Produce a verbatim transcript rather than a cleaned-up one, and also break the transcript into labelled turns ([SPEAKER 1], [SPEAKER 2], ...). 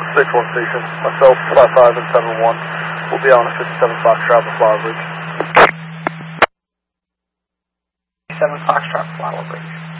[SPEAKER 1] six one station. Myself, five five and seven one. We'll be on a fifty-seven Foxtrot with Flower Bridge.
[SPEAKER 2] fifty-seven Foxtrot, Flower Bridge.